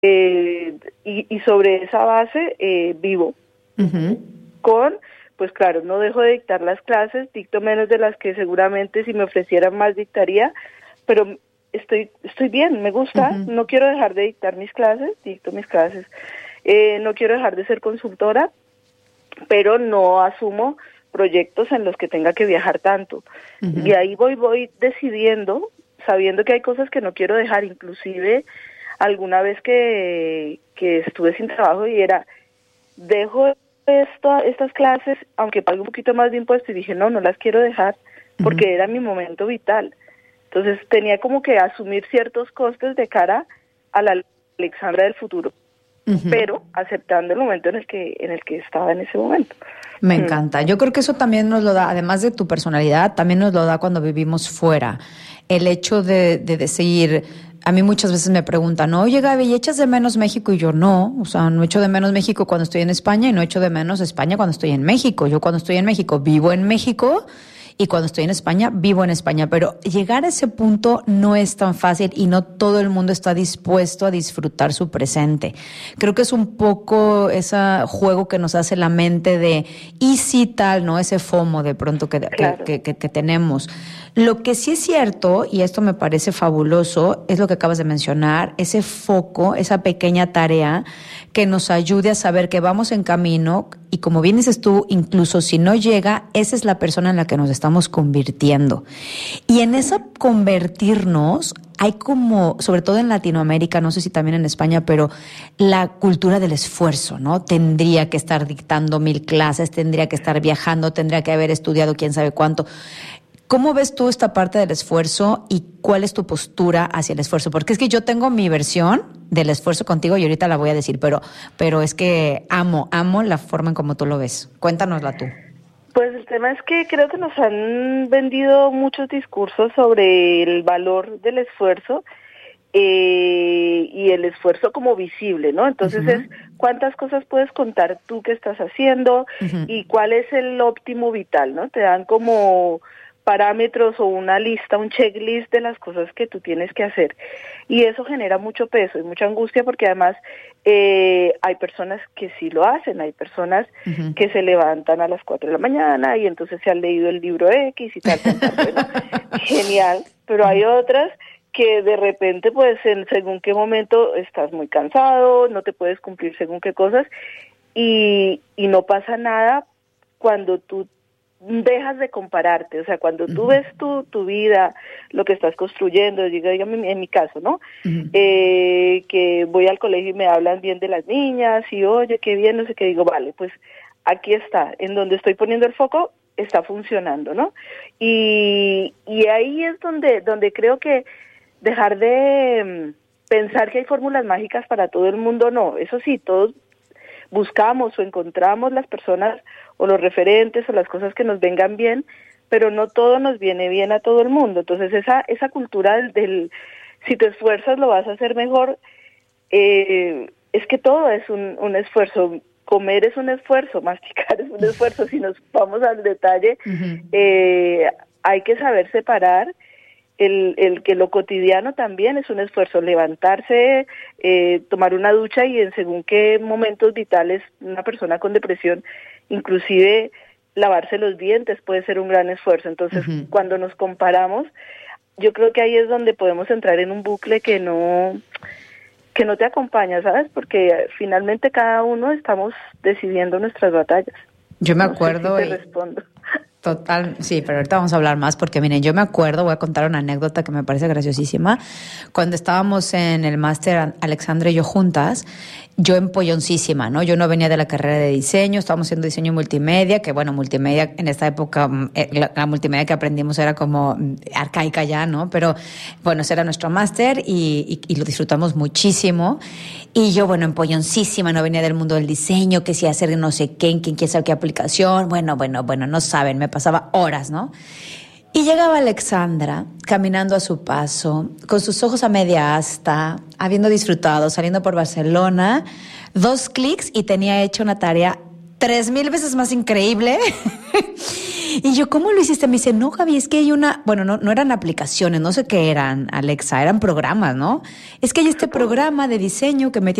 y sobre esa base vivo. Con, pues claro, no dejo de dictar las clases, dicto menos de las que seguramente si me ofrecieran más dictaría, pero estoy bien, me gusta, no quiero dejar de dictar mis clases, dicto mis clases, no quiero dejar de ser consultora, pero no asumo proyectos en los que tenga que viajar tanto. Y ahí voy decidiendo, sabiendo que hay cosas que no quiero dejar, inclusive alguna vez que estuve sin trabajo y dejo estas clases, aunque pague un poquito más de impuestos, y dije, no las quiero dejar, porque era mi momento vital. Entonces tenía como que asumir ciertos costes de cara a la Alexandra del futuro, pero aceptando el momento en el que estaba en ese momento. Me encanta. Yo creo que eso también nos lo da, además de tu personalidad, también nos lo da cuando vivimos fuera. El hecho de decir, a mí muchas veces me preguntan, oye Gaby, ¿y echas de menos México? Y yo no echo de menos México cuando estoy en España y no echo de menos España cuando estoy en México. Yo cuando estoy en México vivo en México y cuando estoy en España vivo en España. Pero llegar a ese punto no es tan fácil y no todo el mundo está dispuesto a disfrutar su presente. Creo que es un poco ese juego que nos hace la mente de, y si tal, ¿no? Ese FOMO de pronto que tenemos. Lo que sí es cierto, y esto me parece fabuloso, es lo que acabas de mencionar, ese foco, esa pequeña tarea que nos ayude a saber que vamos en camino y como bien dices tú, incluso si no llega, esa es la persona en la que nos estamos convirtiendo. Y en esa convertirnos hay como, sobre todo en Latinoamérica, no sé si también en España, pero la cultura del esfuerzo, ¿no? Tendría que estar dictando 1000 clases, tendría que estar viajando, tendría que haber estudiado quién sabe cuánto. ¿Cómo ves tú esta parte del esfuerzo y cuál es tu postura hacia el esfuerzo? Porque es que yo tengo mi versión del esfuerzo contigo y ahorita la voy a decir, pero es que amo la forma en cómo tú lo ves. Cuéntanosla tú. Pues el tema es que creo que nos han vendido muchos discursos sobre el valor del esfuerzo y el esfuerzo como visible, ¿no? Entonces es cuántas cosas puedes contar tú que estás haciendo y cuál es el óptimo vital, ¿no? Te dan como parámetros o una lista, un checklist de las cosas que tú tienes que hacer. Y eso genera mucho peso y mucha angustia porque además hay personas que sí lo hacen, hay personas que se levantan a las 4 de la mañana y entonces se han leído el libro X y tal. Bueno, genial, pero hay otras que de repente pues según qué momento estás muy cansado, no te puedes cumplir según qué cosas y no pasa nada cuando tú dejas de compararte, o sea, cuando tú ves tu vida, lo que estás construyendo, dígame en mi caso, ¿no? Que voy al colegio y me hablan bien de las niñas y oye, qué bien, no sé qué, digo, vale, pues aquí está, en donde estoy poniendo el foco, está funcionando, ¿no? Y ahí es donde creo que dejar de pensar que hay fórmulas mágicas para todo el mundo, no, eso sí, todos buscamos o encontramos las personas o los referentes o las cosas que nos vengan bien, pero no todo nos viene bien a todo el mundo. Entonces esa cultura del si te esfuerzas lo vas a hacer mejor, es que todo es un esfuerzo. Comer es un esfuerzo, masticar es un esfuerzo. Si nos vamos al detalle, hay que saber separar el que lo cotidiano también es un esfuerzo, levantarse, tomar una ducha y en según qué momentos vitales una persona con depresión, inclusive lavarse los dientes puede ser un gran esfuerzo. Entonces, cuando nos comparamos, yo creo que ahí es donde podemos entrar en un bucle que no te acompaña, ¿sabes? Porque finalmente cada uno estamos decidiendo nuestras batallas. Yo me acuerdo no sé si te respondo. Total, sí, pero ahorita vamos a hablar más porque miren, yo me acuerdo, voy a contar una anécdota que me parece graciosísima. Cuando estábamos en el máster Alexandra y yo juntas, yo empolloncísima, ¿no? Yo no venía de la carrera de diseño, estábamos haciendo diseño multimedia, que bueno, multimedia en esta época, la multimedia que aprendimos era como arcaica ya, ¿no? Pero bueno, ese era nuestro máster y lo disfrutamos muchísimo. Y yo, bueno, empolloncísima, no venía del mundo del diseño, que si hacer no sé qué, quién sabe qué aplicación, bueno, no saben, me pasaba horas, ¿no? Y llegaba Alexandra caminando a su paso, con sus ojos a media asta, habiendo disfrutado, saliendo por Barcelona, 2 clics y tenía hecho una tarea 3000 veces más increíble Y yo, ¿cómo lo hiciste? Me dice, no, Gaby, es que hay bueno, no eran aplicaciones, no sé qué eran, Alexa, eran programas, ¿no? Es que hay este programa de diseño que me